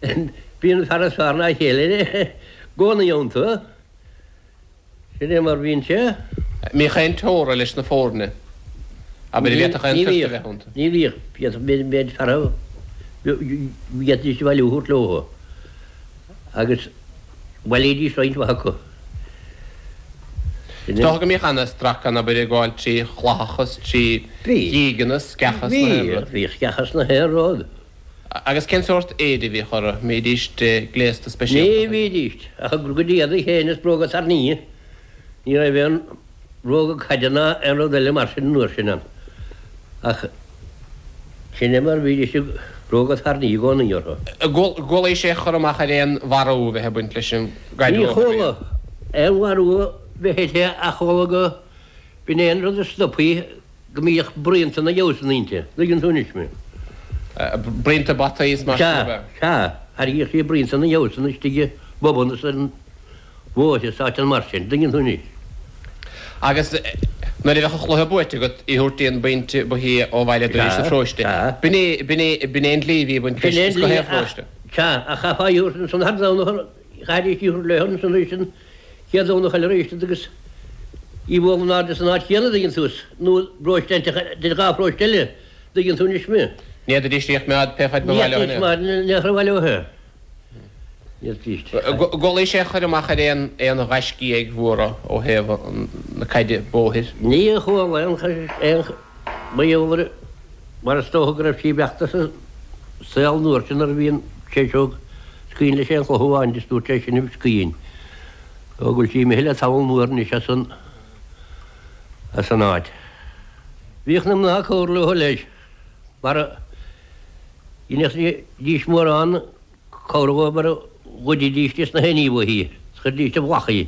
Bíon faras farna chéile gona jónta. Sé mar bhín se? Mí chéin tóra leis na fórne. A byd i fiach yn tyrstu fe hwnt. Ní bhíh, bíad bed farah. Bíad is bhile hwrt loho. Agus bhile sroint bhaco. Stoch go mí chana strach an a byd i gwael tri chlachas, tri díganas, gachas na hyn. Bhíh gachas na hyn roedd. Agus cyn sort eidi fi chora, mi ddist gleist y special? Ní fi ddist. Ach a gwrgwyddiad i hen ysbrogas ar ni. Ni rai fe'n rog o cadana yn roedd ele marsin nŵr sy'n an. Ach, sy'n emar fi ddist brogas ar ni go yn yw'r ho. Gol eisiau chora mach ar ein farw fe hebwynt leis yn gael Ní chola. En warw fe hete a chola go by'n ein roedd y stopi gymych brynt yn y iaws yn inte. Dwi'n hwnnw mi. Brint y bata is mas Ca, ar i chi brynt yn y iaws yn ystigi bobl yn fwys y saet yn marsin. Dwi'n hwnnw. Agus, na rydych chi'n chlwyd bwyd i hwrti yn bwynt bo hi o faile dwi'n sy'n ffrwyste. By'n ein lifi bwynt gysgos go hef ffrwyste. Ca, a chaffa iwr sy'n harddawn nhw'n chad eich iwr lehon sy'n rysyn chiadawn nhw'n chael rysyn dygys i fod yn ardys yn art chiada dygyn thws. Nw brwysten, dyn gaf brwystele dygyn thwn ismi. Ni ydych chi'n eich mead peffaid mewn faile hynny? Ni ydych chi'n eich mead o hynny. Gol eisiau chyd ymach ar ein gasgi eich fwra o hef na caidi bóhir? Ní a chwal mae o'r mae'r stoch o graf si beachta sy'n sel nŵr sy'n ar fi'n seisiog sgwyn leis e'n chwhw a'n dystwr seisiog yn sgwyn. O gwrs i mi hyle tawl nŵr nes as yn oed. Fi'ch nam na cwrl o leis. Mae'r un eich dis mwr an cwrl o mae'r wedi distis na hen i fo hi. Sgwyd distis y flachu.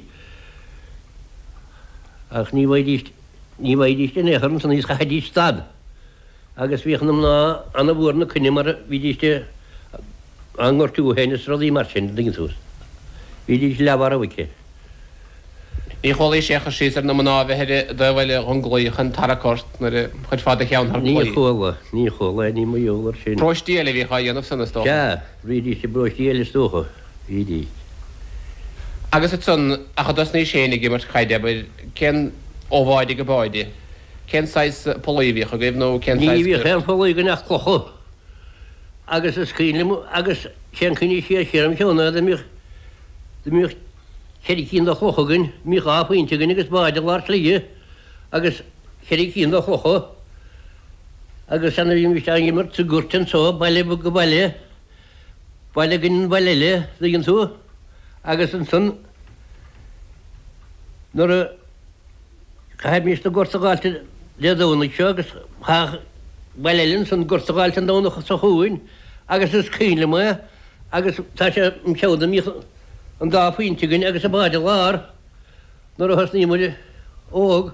Ach ni wedi yn eich sy'n eich hadi stad. Agus fi'ch nam na an y fwr na cynnu mar fi distis angor tŵ hen ysrodd i marsin dygyn thws. Fi distis lafar o wici. Ni chol eisiau eich sy'n na mwna fe heri dyfel o'n glwych yn taracost na'r chyd ffad eich iawn har glwy. Ni chola, ni mwy o'r sy'n. Broes diel i fi chai yn ysyn ystod? Ja, fi distis broes diel ystod. Fi distis. Agus y tyn, achos ni eisiau i gymryd chaidia, cyn ofaid i gyboedi. Cyn sais polyfi, chog ef nhw cyn sais... Ni fi chan polyfi yn eich clocho. Agus ysgrifennu, agus cyn cyn eisiau siarad am siarad, dymych Ceri cyn da chlocho gyn, mi cha pwyntio gyn agos baid ag lar slige, agos ceri cyn da chlocho. Agos anna fi'n wisio ang ymwrt sy'n gwrtyn so, baile bwg o baile. Baile gyn bailele, ddygyn so. Agos yn syn, nôr y chaheb mis da gwrth o galt le ddawn eich agos cha bailelen sy'n gwrth o galt yn dawn o'ch so chwyn. Agos ysgrifennu le mwy, agos ta se msiawd am i'ch yn da pwyntio gyn agos y baid y lar. Nôr o hos ni mwyd og.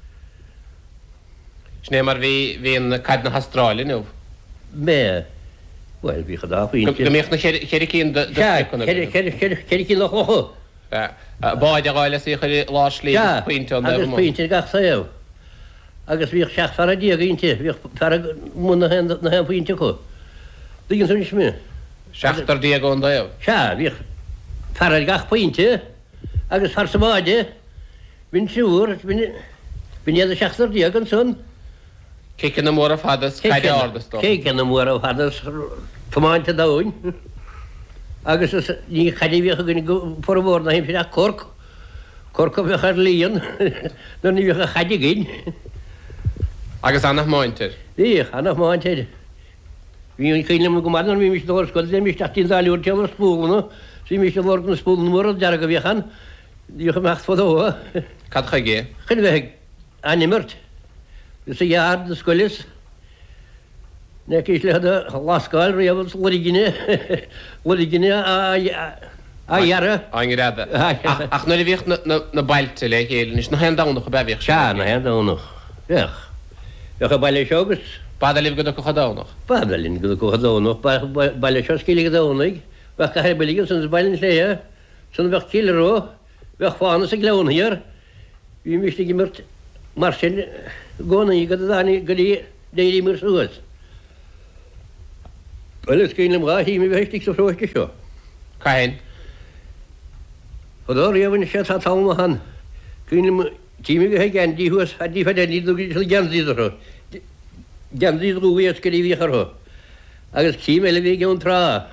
Sneem ar fi'n caid na Australia nhw? Me. Wel, fi chada pwyntio. Gymych na cheri cyn dy stricwn? Cheri cyn o'ch ocho. Baid ag oel ysych ar lars li pwyntio yn agos pwyntio gach sa ew. Agos fi'ch siach fara diag ein ti. Fi'ch fara mwyn na hen pwyntio co. Dygyn swn ismi. Siach dar diag o'n da ew? Fi'ch fara gach pwyntio. Agos far sa baid fi'n siŵr. Fi'n edrych siach dar diag yn swn. Cicyn y mwr o ffadus, caid e ordys do? Cicyn y mwr o ffadus, tymaint y dawn. Agos ni chadi fi'ch o gynnu ffwr o fwr na hyn fydd corc. Corc o fi'ch ar lion. Na ni fi'ch a chadi gyn. Agos anach moyntir? Fi'ch, anach moyntir. Fi'n cael am gwmad na fi'n mysg o'r sgwyd, fi'n mysg dachdi'n ddali o'r teol o'r sbwl nhw. Fi'n mysg o'r sbwl nhw o'r darag o fi'chan. Diolch am achfod o. Cad chai ge? Chyn feg, animert. Ys y iard ysgwylus. Nec eich le hada lasgael rhywbeth lorigine. Lorigine a iara. A ngyrada. Ach nôl i fi'ch na bailte le gael, nes na hen dawnwch o befych? Sia, na hen dawnwch. Fi'ch. Fi'ch a baile siogus. Badal i fi gyda cwch o dawnwch? Badal i'n gyda cwch o dawnwch. Baile sios gilyg o dawnwch. Fi'ch a herbelig yn sy'n bailin lleia. Sy'n fi'ch gil ro. Fi'ch ffawn sy'n glawn hier. Fi'n mysig i myrt marsin gona i gyda ddani gyda deiri myr sŵs. Well is cínim rá hí mi bheití sa fróiste seo. Cain. Fodor riamhain sé tá táma han. Cínim tíimi go gandí huas a dí fadení do gandí ro. Gandí rúí as grí bhí ro. Agus cím eile bhí gún trá.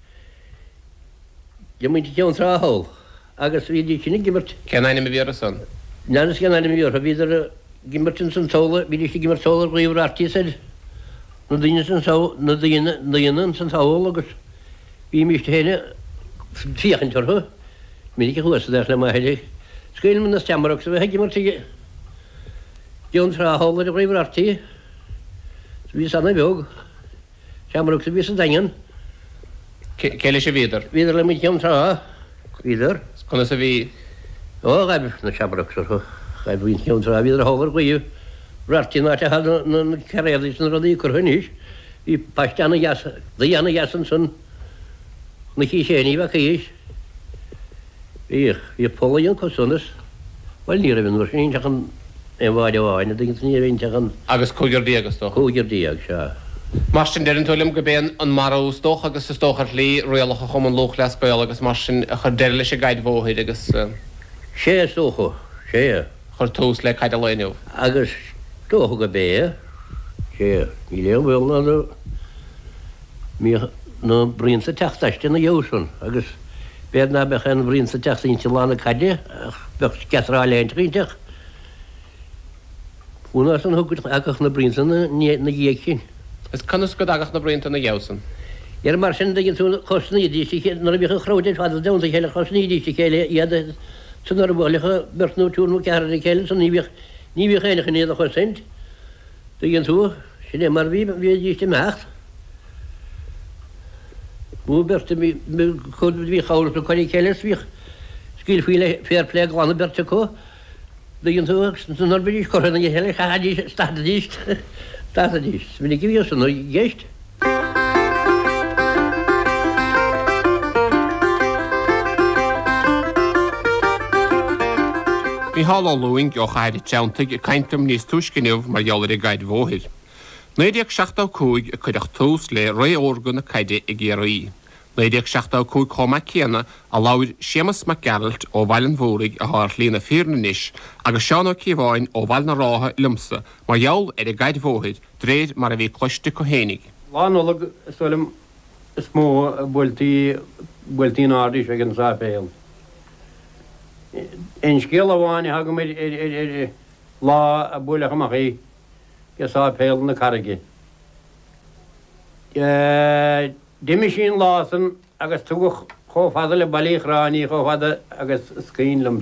Gemuinte gún trá hol. Agus bhí sinna gimmert. Ceanna mi bhíar san. Nánas ceanna mi bhíar, bhíidir gimmertin san tóla, bhí sé gimmert tóla riomh artí said. Na dine san sao, na dine san sao agus. Bhí míiste héine fiachan tortha. Mí go chuasa le mai heidir. Scail na steamach sa bheit gimmert ige. Gún trá hol a riomh artí. Bhí sanna bheog. Steamach sa bhí sa daingan. Céile sé bhíidir. Bhíidir le mi ceann trá. Bhíidir. Conna sa bhí. Ó gaibh na steamach sa gaibh bhín ceann trá bhíidir hólar goíú. Rartí ná te hal na carréadís na rodí curthaníis. Bhí paisteanna jasan san na chí séní bheith cíis. Bhí pólaíon cosunas. Bhil ní a bhín mar sin teachan an bháide bháin, a dginn ní a bhín teachan. Agus cúigirdí agus tó. Cúigirdí ag se. Mar sin dean tulim go béan an marús dóch agus is dóchar lí roialacha chum an lóch leas goil agus mar sin a chu deir leis a gaiid bhóthaid agus. Sé tócha, sé. Chur tús le caiid a leinniu. Agus tócha go bé, sé. Ní léon bhil na brín sa teachtaiste na jósan, agus béad na bech an brín sa teachtaín til lána caide, bech ceatrá leintríteach. Fúna san thugad agach na brín na dhéag sin. Is canas go agach na brín na jósan. Mar sin dginn tú chosnídí nar bhíh an chráide fád dona chéile chosnídí chéile iad san ar bhlacha bertnú túnú cear chéile san ní bhí chéile chunéad a chosint. Dginn tú sin mar bhí díiste mecht. Bú berta chud bhí chair na choí chéile bhí scíil fuiile féarplé glána berta có. Dginn tú san ar bhí choir na chéile chadí stadíist. Stadíist. Bhí bhí san géist. Bhí hála luing ó chaid teanta a caiintam níos túiscinniuh mar geallar i gaiid bhóthir. Néideag 75 a chuideach tús le ré organ na caide i ggéirí. Néideag 75 comma céanna a láir sémas mac Geralt ó bhail an bhórig a thar lína fíornanis agus seán ó cíomháin ó bhail na rátha lumsa mar geall ar i gaiid bhóthir dréad mar a bhí cloiste go hénig. Lánolag solim smó builtí nárdís ag an sápéil. In scéal amháin ha go lá a buileach amachí go sápéil na carige. Diimi sin lásan agus tugadh chófada le bailíchráí chófada agus scíínlums.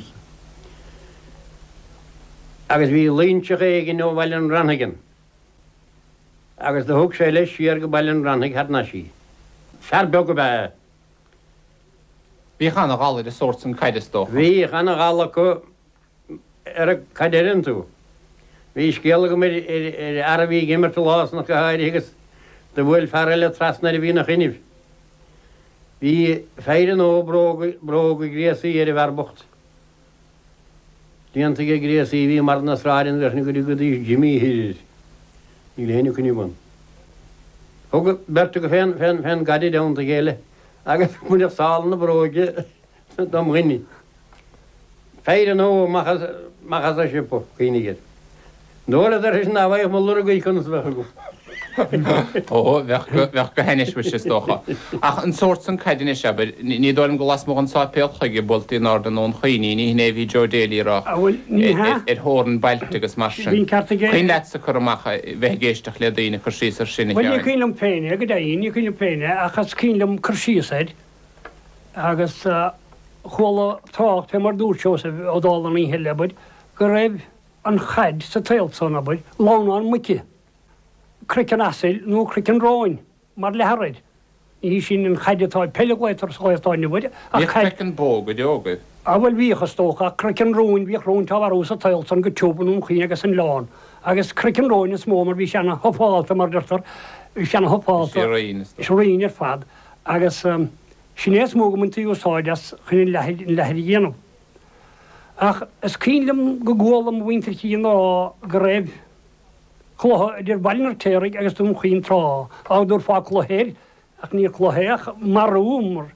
Agus bhí líonseach éigen nó bhail an ranhagan. Agus de thug sé leis siar go bail an ranhaig harna sí. Fear be go bheith. Bhí chana gála de sort san caidestó. Bhí chana gála go ar a caidirin tú. Bhí scéala go ar bhí gimmar tú lásna go háir agus de bhfuil fearile trasna a bhí nach chinineh. Bhí féidir nó bróg gréasaí ar a bharbocht. Díanta go gréasaí bhí mar na sráin leisna go dtí Jimmy Hill. Ní léanú cuniuban. Thugad berta go féin gadi dánta géile. Agus muidir sáil na bróige dom rinne. Féidir nó machas a sipo chuoinigir. Nóra ar is ná bhaigh má luragaí chunas bhecha go. Ó bheith go henis bhui dócha. Ach an sort san caiidir se, ní dóm go las mó an sápéal chuige boltaí ná an ón chuoine, ní hné bhí Joe Daly rá thóran bailte agus mar sin. Chuon le sa chumacha bheith géisteach le daoine chu síos ar sinna. Well, you can pain, you can pain, achas kingdom Kershisaid, agus Hola talk to Mardur Joseph O'Donnell Hillebud, Greb and Head, the tail son of it, long on Mickey. Cricken acid, no cricken rowing, Marley Harrid. He's in Head toy, Pelleglator, so I thought you would. A cricken bog with yoga. I will be a stock, a cricken rowing, be a rown Tavarosa tail son, good tube and Queenagas and lawn. I guess cricken rowing is more, we shanna hop all to Murder, we shanna hop all to Shireen, your fad. I guess, Sinéas mógamint í úsáideas chuin lehir dhéanam. Ach, is cílam go ggólam bhaintir cían á go raibh chlutha idir bainar téirigh agus dún chuoin trá. Á dúr fá chluhéir ach ní chluhéach marúmar